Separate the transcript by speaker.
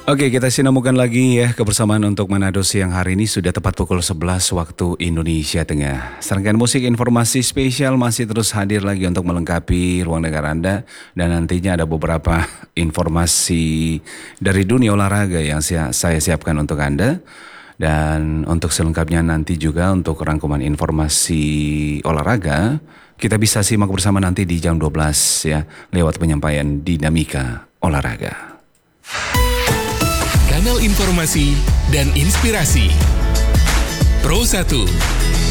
Speaker 1: Oke, kita sinambungkan lagi ya kebersamaan untuk Manado siang hari ini sudah tepat pukul 11 waktu Indonesia Tengah. Serangkaian musik informasi spesial masih terus hadir lagi untuk melengkapi ruang dengar Anda dan nantinya ada beberapa informasi dari dunia olahraga yang saya siapkan untuk Anda. Dan untuk selengkapnya nanti juga untuk rangkuman informasi olahraga, kita bisa simak bersama nanti di jam 12 ya, lewat penyampaian dinamika olahraga.
Speaker 2: Kanal informasi dan inspirasi Pro 1